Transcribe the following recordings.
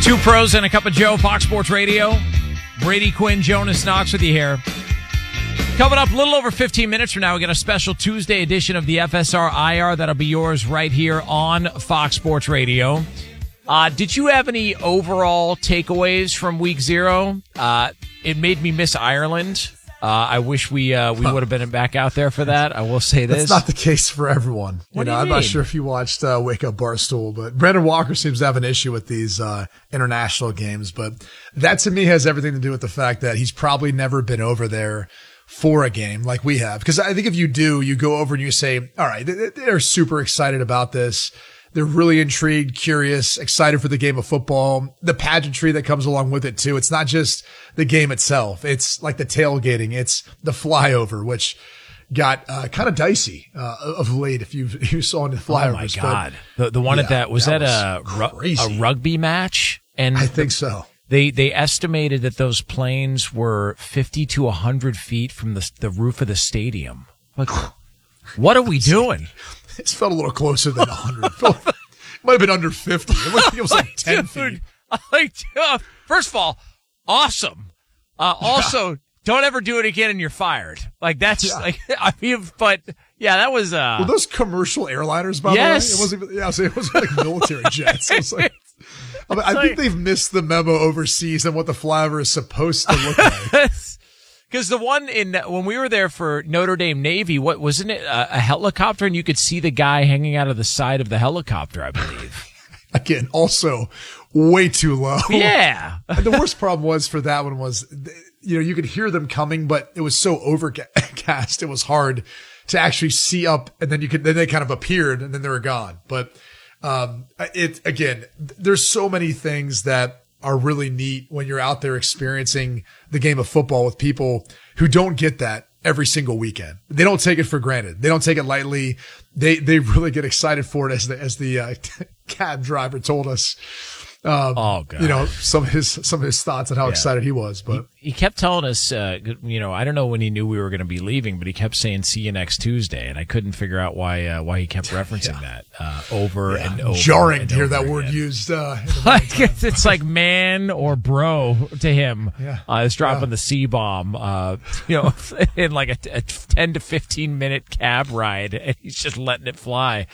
Two pros and a cup of Joe, Fox Sports Radio. Brady Quinn, Jonas Knox with you here. Coming up a little over 15 minutes from now, we got a special Tuesday edition of the FSR IR that'll be yours right here on Fox Sports Radio. Did you have any overall takeaways from week 0? It made me miss Ireland. I wish we would have been back out there for that. I will say this. That's not the case for everyone. I'm not sure if you watched Wake Up Barstool, but Brandon Walker seems to have an issue with these international games. But that to me has everything to do with the fact that he's probably never been over there for a game like we have. Because I think if you do, you go over and you say, all right, they're super excited about this. They're really intrigued, curious, excited for the game of football, the pageantry that comes along with it too. It's not just the game itself. It's like the tailgating. It's the flyover, which got kind of dicey of late. If you saw in the flyovers. Oh my God. The one at that, was that a rugby match? And I think so. They estimated that those planes were 50 to 100 feet from the roof of the stadium. Like, what are we doing? It felt a little closer than 100. It might have been under 50. It was like 10 feet. First of all, awesome. Also, don't ever do it again and you're fired. Like, that's but yeah, that was, were those commercial airliners, by the way? It was like military jets. It was like, I think they've missed the memo overseas on what the flyover is supposed to look like. Because the one when we were there for Notre Dame Navy, wasn't it a helicopter, and you could see the guy hanging out of the side of the helicopter, I believe. Again, also way too low. Yeah. And the worst problem was for that one was, you could hear them coming, but it was so overcast. It was hard to actually see up, and then they kind of appeared and then they were gone. But, there's so many things that are really neat when you're out there experiencing the game of football with people who don't get that every single weekend. They don't take it for granted. They don't take it lightly. They really get excited for it, as the cab driver told us. Oh God. Some of his thoughts on how excited he was, but he kept telling us, I don't know when he knew we were going to be leaving, but he kept saying, "See you next Tuesday." And I couldn't figure out why he kept referencing that, over and over. Jarring to hear that word used, like it's like man or bro to him. Yeah. It's dropping the C-bomb, in like a 10 to 15 minute cab ride, and he's just letting it fly.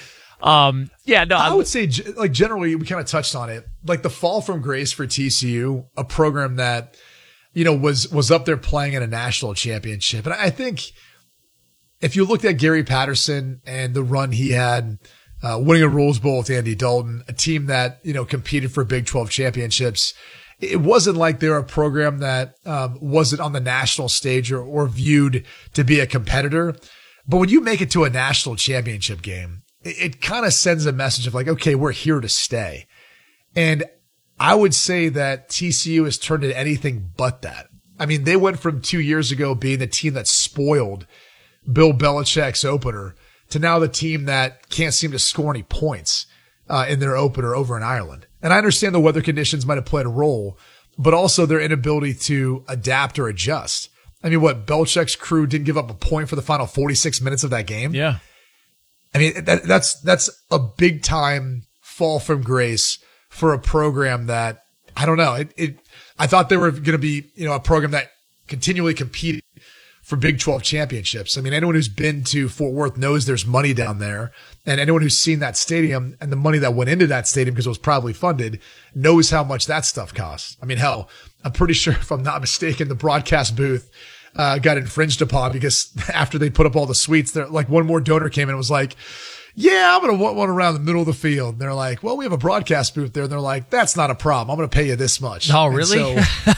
I would say, like, generally, we kind of touched on it, like the fall from grace for TCU, a program that, was up there playing in a national championship. And I think if you looked at Gary Patterson and the run he had, winning a Rose Bowl with Andy Dalton, a team that, competed for Big 12 championships, it wasn't like they're a program that, wasn't on the national stage or viewed to be a competitor. But when you make it to a national championship game, it kind of sends a message of like, okay, we're here to stay. And I would say that TCU has turned into anything but that. I mean, they went from 2 years ago being the team that spoiled Bill Belichick's opener to now the team that can't seem to score any points in their opener over in Ireland. And I understand the weather conditions might have played a role, but also their inability to adapt or adjust. I mean, Belichick's crew didn't give up a point for the final 46 minutes of that game? Yeah. I mean, that's a big time fall from grace for a program that, I don't know. I thought they were going to be, a program that continually competed for Big 12 championships. I mean, anyone who's been to Fort Worth knows there's money down there, and anyone who's seen that stadium and the money that went into that stadium because it was probably funded knows how much that stuff costs. I mean, hell, I'm pretty sure, if I'm not mistaken, the broadcast booth got infringed upon because after they put up all the suites, there, like, one more donor came in and was like, yeah, I'm going to want one around the middle of the field. And they're like, well, we have a broadcast booth there. And they're like, that's not a problem. I'm going to pay you this much. Oh, really?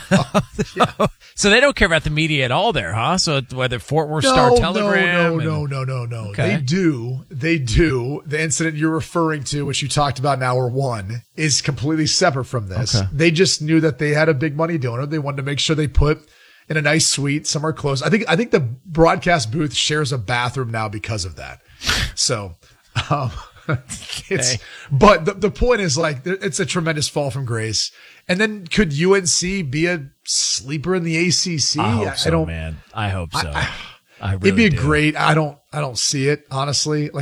So they don't care about the media at all there, huh? So whether Fort Worth Star Telegram. No. Okay. They do. The incident you're referring to, which you talked about in hour one, is completely separate from this. Okay. They just knew that they had a big money donor. They wanted to make sure they put in a nice suite somewhere close. I think the broadcast booth shares a bathroom now because of that. So, but the point is, like, it's a tremendous fall from grace. And then could UNC be a sleeper in the ACC? I hope so, man. I hope so. I really it'd be do. great. I don't see it, honestly.